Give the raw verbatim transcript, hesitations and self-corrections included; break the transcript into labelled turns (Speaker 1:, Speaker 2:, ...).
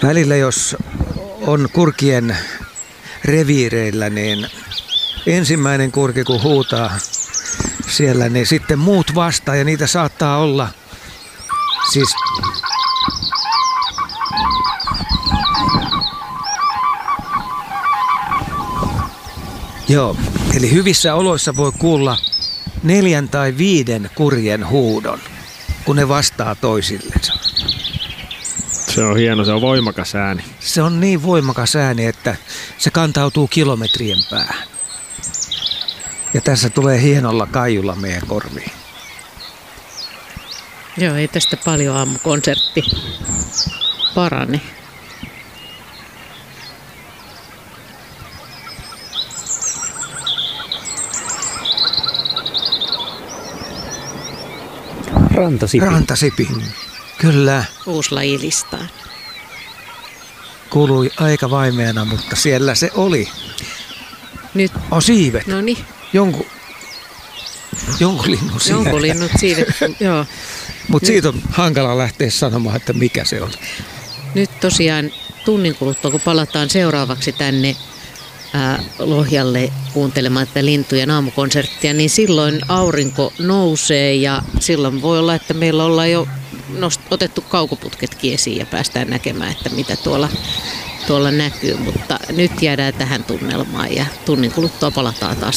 Speaker 1: Välillä jos on kurkien reviireillä, niin ensimmäinen kurki kun huutaa siellä, niin sitten muut vastaa ja niitä saattaa olla siis joo, eli hyvissä oloissa voi kuulla neljän tai viiden kurjen huudon, kun ne vastaa toisillensa.
Speaker 2: Se on hieno, se on voimakas ääni.
Speaker 1: Se on niin voimakas ääni, että se kantautuu kilometrien päähän. Ja tässä tulee hienolla kaiulla meidän korviin.
Speaker 3: Joo, ei tästä paljon aamukonsertti parane.
Speaker 4: Rantasipi.
Speaker 1: Rantasipi, kyllä.
Speaker 3: Uusi lajilistaan.
Speaker 1: Kuului aika vaimeana, mutta siellä se oli.
Speaker 3: Nyt.
Speaker 1: On siivet.
Speaker 3: No niin.
Speaker 1: Jonkun, jonkun linnun siivet.
Speaker 3: Jonkun linnut siivet, joo.
Speaker 1: Mutta siitä on hankala lähteä sanomaan, että mikä se on.
Speaker 3: Nyt tosiaan tunnin kuluttua, kun palataan seuraavaksi tänne ää, Lohjalle kuuntelemaan tätä lintujen aamukonserttia, niin silloin aurinko nousee ja silloin voi olla, että meillä ollaan jo nost- otettu kaukoputketkin esiin ja päästään näkemään, että mitä tuolla, tuolla näkyy. Mutta nyt jäädään tähän tunnelmaan ja tunnin kuluttua palataan taas